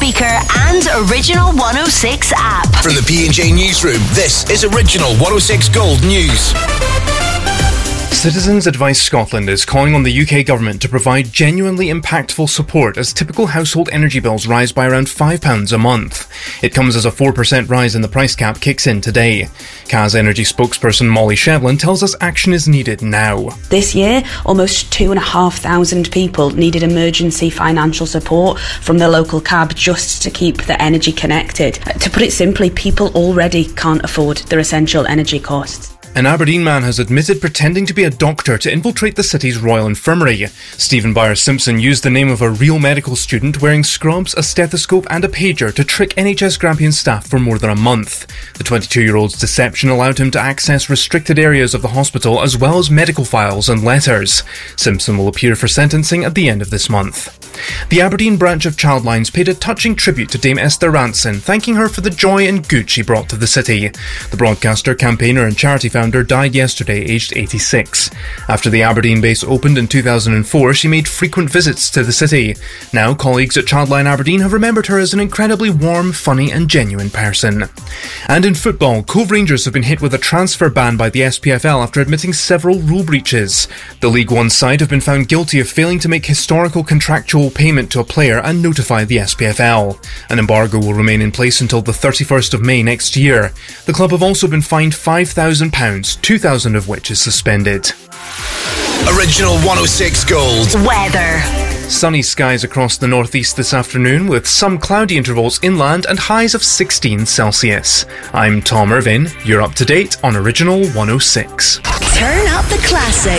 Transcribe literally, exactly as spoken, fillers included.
speaker and Original one oh six app. From the P and J Newsroom, this is Original one oh six Gold News. Citizens Advice Scotland is calling on the U K government to provide genuinely impactful support as typical household energy bills rise by around five pounds a month. It comes as a four percent rise in the price cap kicks in today. C A S Energy spokesperson Molly Shevlin tells us action is needed now. This year, almost two and a half thousand people needed emergency financial support from the local C A B just to keep the energy connected. To put it simply, people already can't afford their essential energy costs. An Aberdeen man has admitted pretending to be a doctor to infiltrate the city's Royal Infirmary. Stephen Byers-Simpson used the name of a real medical student wearing scrubs, a stethoscope and a pager to trick N H S Grampian staff for more than a month. The twenty-two-year-old's deception allowed him to access restricted areas of the hospital as well as medical files and letters. Simpson will appear for sentencing at the end of this month. The Aberdeen branch of Childlines paid a touching tribute to Dame Esther Ranson, thanking her for the joy and good she brought to the city. The broadcaster, campaigner and charity founder died yesterday, aged eighty-six. After the Aberdeen base opened in two thousand four, she made frequent visits to the city. Now, colleagues at Childline Aberdeen have remembered her as an incredibly warm, funny and genuine person. And in football, Cove Rangers have been hit with a transfer ban by the S P F L after admitting several rule breaches. The League One side have been found guilty of failing to make historical contractual payment to a player and notify the S P F L. An embargo will remain in place until the thirty-first of May next year. The club have also been fined five thousand pounds, two thousand of which is suspended. Original one oh six Gold Weather. Sunny skies across the northeast this afternoon with some cloudy intervals inland and highs of sixteen Celsius. I'm Tom Irvin. You're up to date on Original one oh six. Turn up the classics.